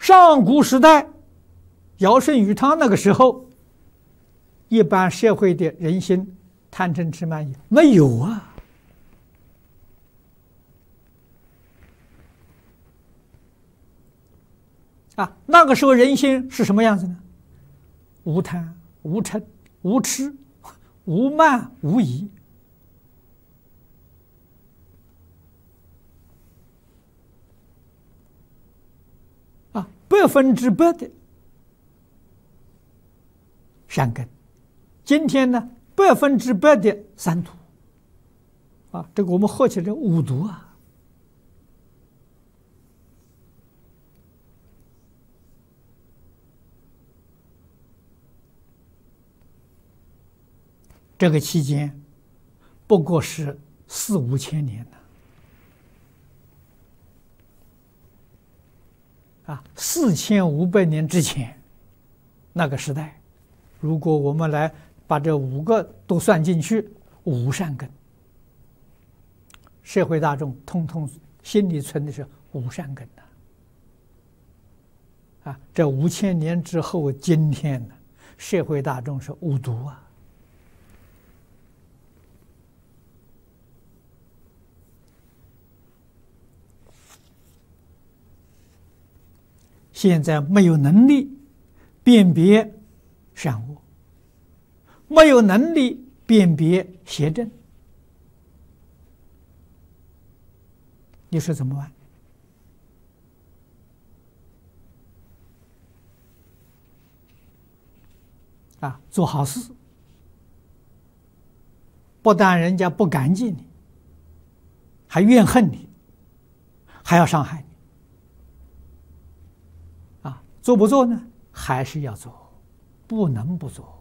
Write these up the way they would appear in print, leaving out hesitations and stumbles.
上古时代，尧舜禹汤那个时候，一般社会的人心贪嗔痴慢疑没有啊。那个时候人心是什么样子呢？无贪、无嗔、无痴、无慢、无疑。100%的善根。今天呢，100%的三毒。这个我们合起来五毒啊。这个期间不过是4、5千年呢。4500年之前，那个时代，如果我们来把这5个都算进去，无善根，社会大众通通心里存的是无善根的。这5000年之后，今天呢，社会大众是无毒啊。现在没有能力辨别善恶，没有能力辨别邪正，你说怎么办？做好事，不但人家不感激你，还怨恨你，还要伤害你。做不做呢？还是要做，不能不做。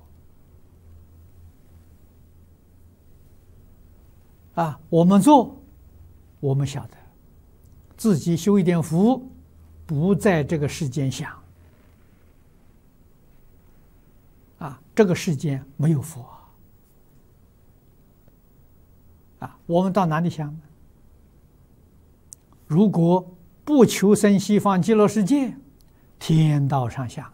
我们做，我们晓得自己修一点福，不在这个世间想。这个世间没有佛我们到哪里想呢？如果不求生西方极乐世界，天道上想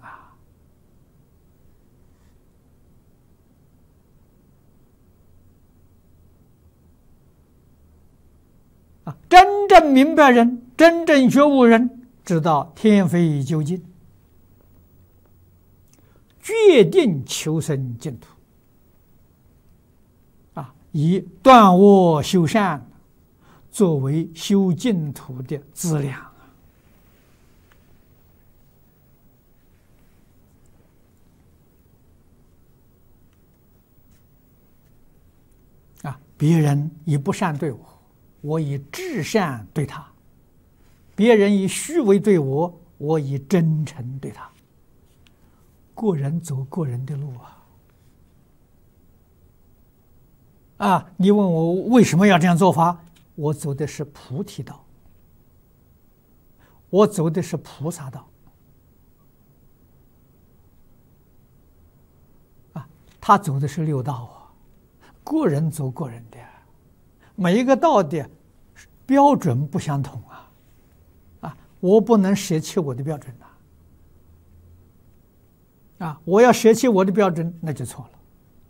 真正明白人，真正觉悟人，知道天非究竟，决定求生净土以断恶修善作为修净土的资粮。别人以不善对我，我以至善对他；别人以虚伪对我，我以真诚对他。个人走个人的路你问我为什么要这样做法？我走的是菩提道，我走的是菩萨道他走的是六道个人走个人的，每一个道的标准不相同我不能舍弃我的标准我要舍弃我的标准，那就错了。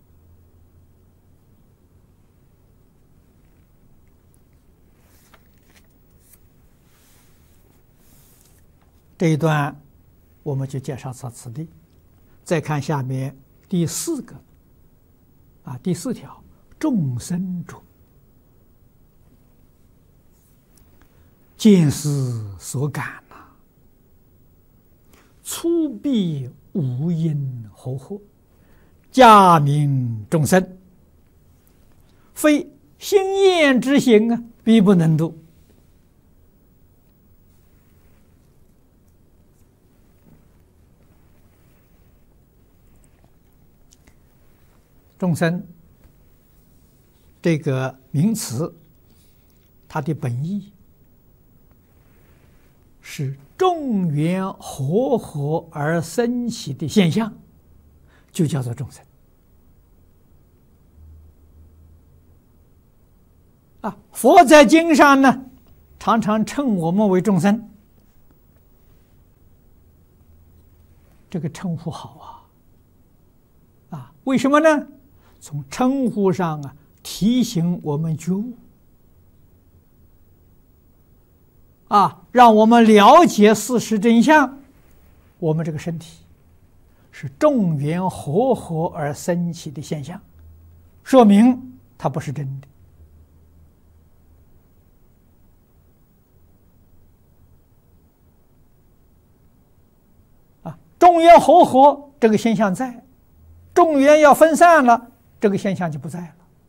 这一段我们就介绍到此地，再看下面第4个第4条，众生主见思所感粗鄙无因惑惑，假名众生，非心厌之行必不能度。众生这个名词，它的本意是众缘和合而生起的现象，就叫做众生佛在经上呢，常常称我们为众生这个称呼好为什么呢？从称呼上提醒我们觉悟让我们了解事实真相。我们这个身体是众缘和合而生起的现象，说明它不是真的众缘和合这个现象在，众缘要分散了，这个现象就不在了。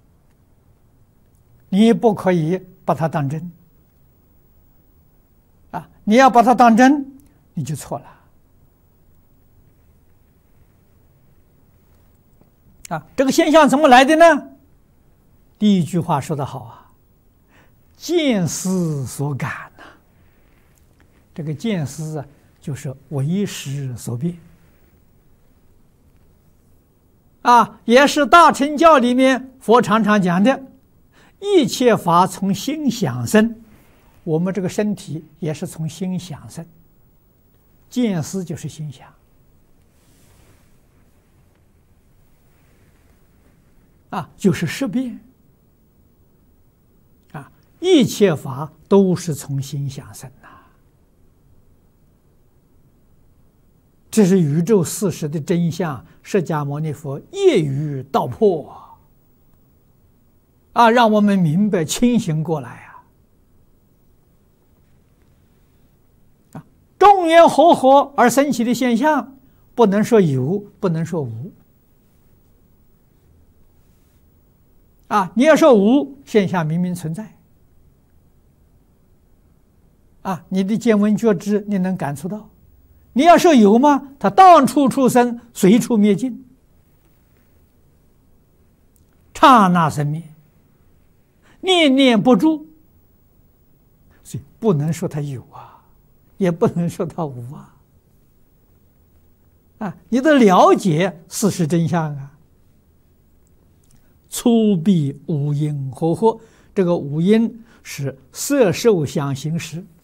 你不可以把它当真你要把它当真，你就错了这个现象怎么来的呢？第一句话说得好见思所感这个见思就是为识所变也是大乘教里面佛常常讲的，一切法从心想生。我们这个身体也是从心想生，见思就是心想就是识变一切法都是从心想生这是宇宙事实的真相，释迦牟尼佛一语道破让我们明白清醒过来众缘和合而生起的现象，不能说有，不能说无你要说无，现象明明存在你的见闻觉知你能感触到。你要说有吗？它当处出生，随处灭尽，刹那生灭，念念不住，所以不能说它有也不能说它无你得了解事实真相粗鄙五阴和合，这个五阴是色受想行识